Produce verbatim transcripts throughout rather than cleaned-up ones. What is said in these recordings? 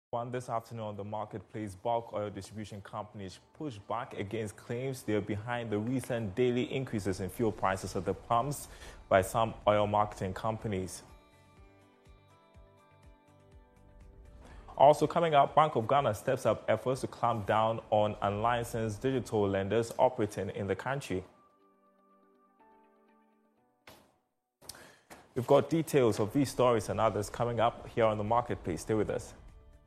One this afternoon on the marketplace, bulk oil distribution companies push back against claims they're behind the recent daily increases in fuel prices at the pumps by some oil marketing companies. Also coming up, Bank of Ghana steps up efforts to clamp down on unlicensed digital lenders operating in the country. We've got details of these stories and others coming up here on the marketplace. Stay with us.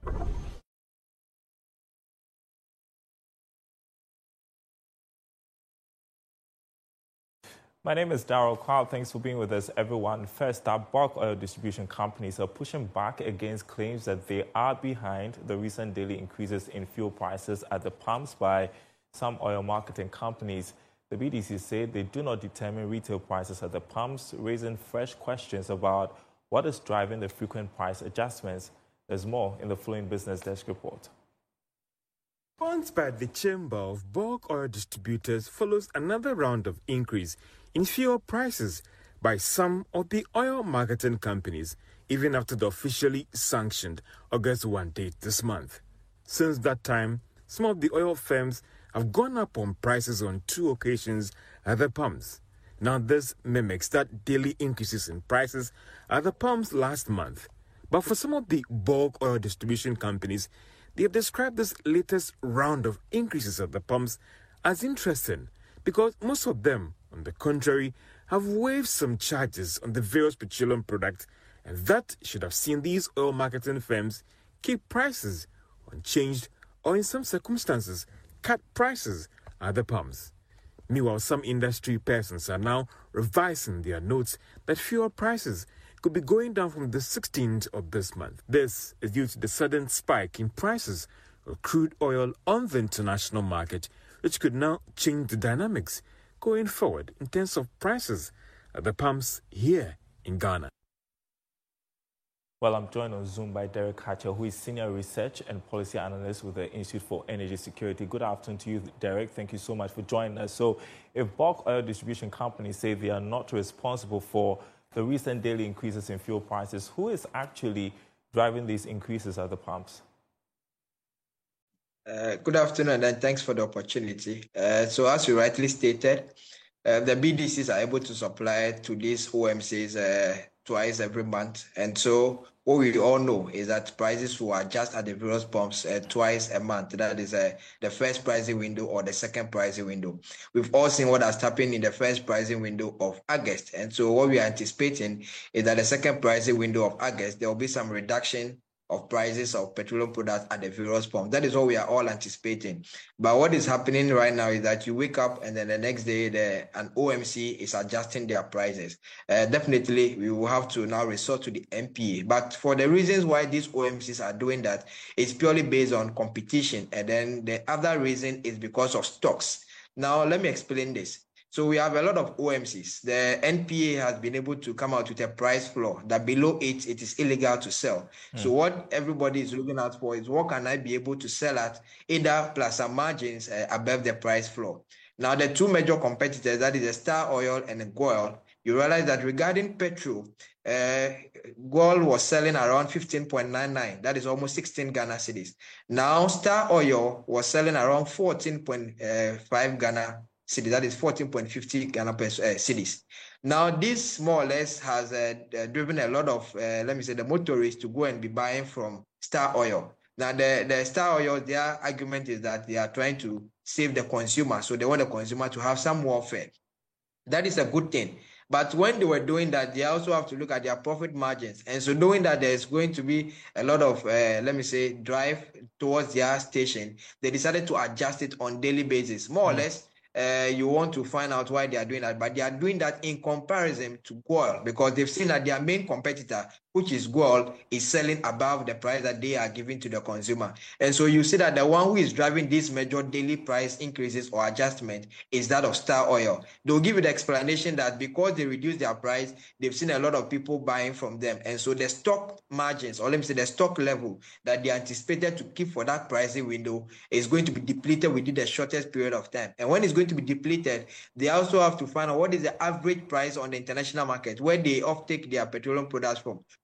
My name is Daryl Cloud. Thanks for being with us, everyone. First up, bulk oil distribution companies are pushing back against claims that they are behind the recent daily increases in fuel prices at the pumps by some oil marketing companies. The B D C said they do not determine retail prices at the pumps, raising fresh questions about what is driving the frequent price adjustments. There's more in the following Business Desk report. Response by the Chamber of Bulk Oil Distributors follows another round of increase in fuel prices by some of the oil marketing companies, even after the officially sanctioned August first date this month. Since that time, some of the oil firms have gone up on prices on two occasions at the pumps. Now this mimics that daily increases in prices at the pumps last month. But for some of the bulk oil distribution companies, they have described this latest round of increases at the pumps as interesting because most of them, on the contrary, have waived some charges on the various petroleum products, and that should have seen these oil marketing firms keep prices unchanged or in some circumstances cut prices at the pumps. Meanwhile, some industry persons are now revising their notes that fuel prices could be going down from the sixteenth of this month. This is due to the sudden spike in prices of crude oil on the international market, which could now change the dynamics going forward in terms of prices at the pumps here in Ghana. Well, I'm joined on Zoom by Derek Hatcher, who is Senior Research and Policy Analyst with the Institute for Energy Security. Good afternoon to you, Derek. Thank you so much for joining us. So, if bulk oil distribution companies say they are not responsible for the recent daily increases in fuel prices, who is actually driving these increases at the pumps? Uh, good afternoon, and thanks for the opportunity. Uh, so, as you rightly stated, uh, the B D Cs are able to supply to these O M Cs uh, twice every month. And so what we all know is that prices will adjust at the various pumps uh, twice a month. That is uh, the first pricing window or the second pricing window. We've all seen what has happened in the first pricing window of August. And so what we are anticipating is that the second pricing window of August, there will be some reduction of prices of petroleum products at the various pumps. That is what we are all anticipating. But what is happening right now is that you wake up and then the next day the, an O M C is adjusting their prices. Uh, definitely, we will have to now resort to the N P A. But for the reasons why these O M Cs are doing that, it's purely based on competition. And then the other reason is because of stocks. Now, let me explain this. So we have a lot of O M Cs. The N P A has been able to come out with a price floor that below it, it is illegal to sell. Mm. So what everybody is looking out for is what can I be able to sell at, either plus some margins uh, above the price floor. Now, the two major competitors, that is the Star Oil and the Goil, you realize that regarding petrol, uh, Goil was selling around fifteen point nine nine. That is almost sixteen Ghana cedis. Now, Star Oil was selling around fourteen point five Ghana cedis. That is fourteen point five zero Ghana uh, cedis. Now, this more or less has uh, uh, driven a lot of, uh, let me say, the motorists to go and be buying from Star Oil. Now, the, the Star Oil, their argument is that they are trying to save the consumer. So they want the consumer to have some warfare. That is a good thing. But when they were doing that, they also have to look at their profit margins. And so knowing that there's going to be a lot of, uh, let me say, drive towards their station, they decided to adjust it on daily basis. More mm. or less, uh, you want to find out why they are doing that. But they are doing that in comparison to Goil, because they've seen that their main competitor, which is Goil, is selling above the price that they are giving to the consumer. And so you see that the one who is driving these major daily price increases or adjustment is that of Star Oil. They'll give you the explanation that because they reduce their price, they've seen a lot of people buying from them. And so the stock margins, or let me say the stock level that they anticipated to keep for that pricing window is going to be depleted within the shortest period of time. And when it's going to be depleted, they also have to find out what is the average price on the international market where they offtake their petroleum products from.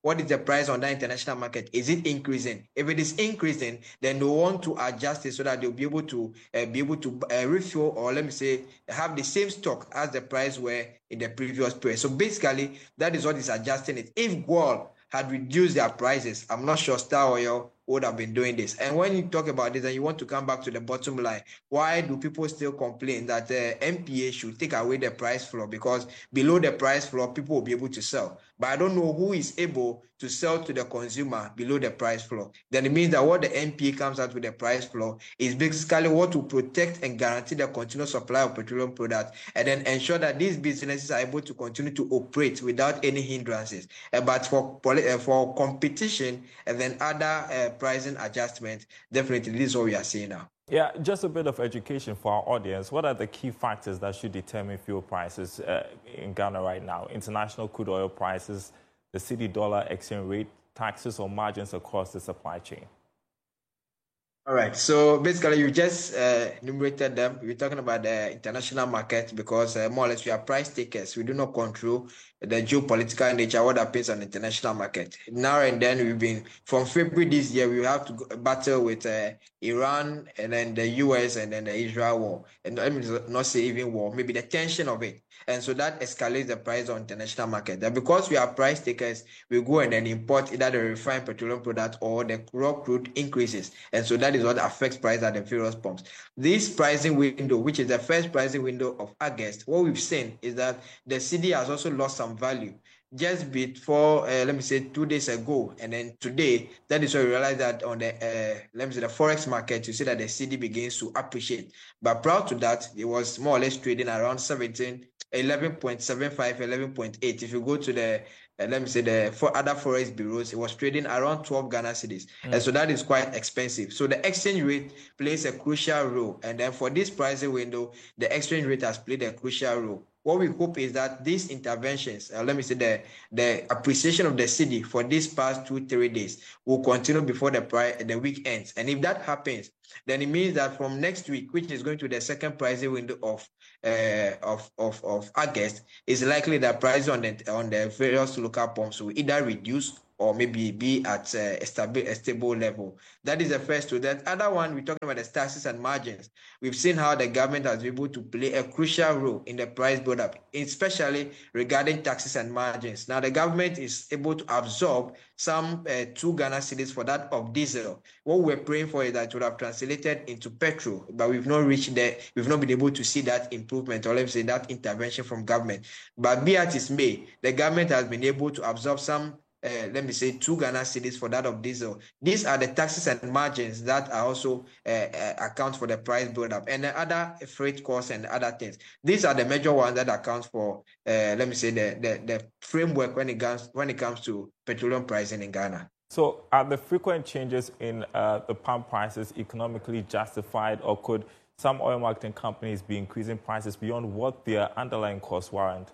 what is the price on that international market? Is it increasing? If it is increasing, then they want to adjust it so that they'll be able to uh, be able to uh, refuel, or let me say, have the same stock as the price were in the previous period. So basically, that is what is adjusting it. If G O L had reduced their prices, I'm not sure Star Oil would have been doing this. And when you talk about this and you want to come back to the bottom line, why do people still complain that uh, N P A should take away the price floor? Because below the price floor, people will be able to sell. But I don't know who is able to sell to the consumer below the price floor. Then it means that what the N P A comes out with the price floor is basically what will protect and guarantee the continuous supply of petroleum products, and then ensure that these businesses are able to continue to operate without any hindrances. Uh, but for, uh, for competition and then other uh, pricing adjustment, definitely this is what we are seeing now. Yeah, just a bit of education for our audience. What are the key factors that should determine fuel prices uh, in Ghana right now? International crude oil prices, the cedi dollar exchange rate, taxes or margins across the supply chain? All right. So basically, you just uh, enumerated them. We're talking about the international market because uh, more or less we are price takers. We do not control the geopolitical nature, what happens on the international market. Now and then we've been, from February this year, we have to go, battle with uh, Iran and then the U S and then the Israel war. And let me not say even war, maybe the tension of it. And so that escalates the price on international market. That because we are price takers, we go and then import either the refined petroleum product or the raw crude increases. And so that is what affects price at the various pumps. This pricing window, which is the first pricing window of August, what we've seen is that the cedi has also lost some value. Just before, uh, let me say, two days ago, and then today, that is why we realize that on the, uh, let me say, the forex market, you see that the cedi begins to appreciate. But prior to that, it was more or less trading around seventeen, eleven point seven five, eleven point eight. If you go to the, uh, let me say, the for other forex bureaus, it was trading around twelve Ghana cedis. Mm. And so that is quite expensive. So the exchange rate plays a crucial role. And then for this pricing window, the exchange rate has played a crucial role. What we hope is that these interventions, uh, let me say the, the appreciation of the cedi for these past two, three days will continue before the price, the week ends. And if that happens, then it means that from next week, which is going to the second pricing window of uh, of, of, of August, it's likely that prices on the, on the various local pumps will either reduce or maybe be at uh, a, stable, a stable level. That is the first two. The other one, we're talking about the taxes and margins. We've seen how the government has been able to play a crucial role in the price build-up, especially regarding taxes and margins. Now, the government is able to absorb some uh, two Ghana cedis for that of diesel. What we're praying for is that it would have translated into petrol, but we've not reached there. We've not been able to see that improvement, or let me say that intervention from government. But be as it may, the government has been able to absorb some Uh, let me say, two Ghana cedis for that of diesel. These are the taxes and margins that are also uh, uh, account for the price build-up, and the other freight costs and other things. These are the major ones that account for, uh, let me say, the, the, the framework when it comes when it comes to petroleum pricing in Ghana. So are the frequent changes in uh, the pump prices economically justified, or could some oil marketing companies be increasing prices beyond what their underlying costs warrant?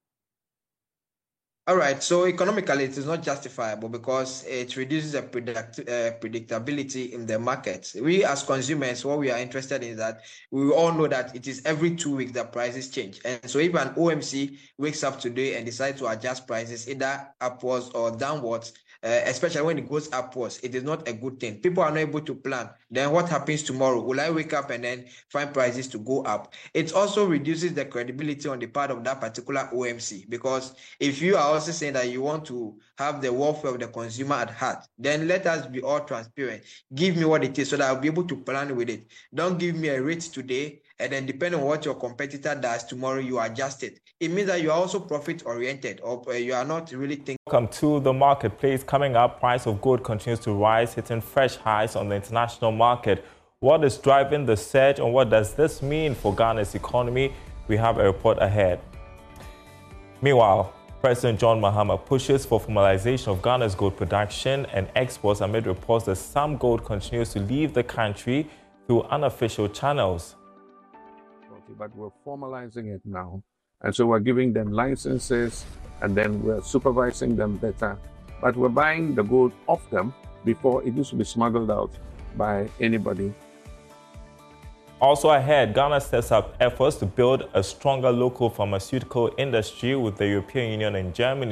All right, so economically, it is not justifiable because it reduces the predict, uh, predictability in the market. We as consumers, what we are interested in is that we all know that it is every two weeks that prices change. And so if an O M C wakes up today and decides to adjust prices either upwards or downwards, Uh, especially when it goes upwards, it is not a good thing. People are not able to plan. Then what happens tomorrow? Will I wake up and then find prices to go up? It also reduces the credibility on the part of that particular O M C, because if you are also saying that you want to have the welfare of the consumer at heart, then let us be all transparent. Give me what it is so that I'll be able to plan with it. Don't give me a rate today, and then depending on what your competitor does tomorrow, you adjust it. It means that you are also profit-oriented, or you are not really thinking. Welcome to the marketplace. Coming up, price of gold continues to rise, hitting fresh highs on the international market. What is driving the surge, and what does this mean for Ghana's economy? We have a report ahead. Meanwhile, President John Mahama pushes for formalization of Ghana's gold production and exports amid reports that some gold continues to leave the country through unofficial channels. But we're formalizing it now. And so we're giving them licenses, and then we're supervising them better. But we're buying the gold off them before it needs to be smuggled out by anybody. Also ahead, Ghana steps up efforts to build a stronger local pharmaceutical industry with the European Union and Germany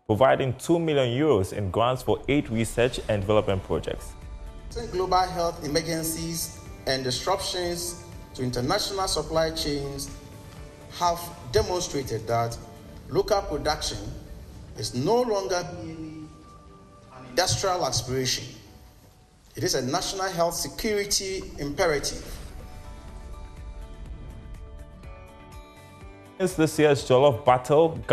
providing two million euros in grants for eight research and development projects. Global health emergencies and disruptions to international supply chains have demonstrated that local production is no longer merely an industrial aspiration. It is a national health security imperative. Since this year's Jollof battle,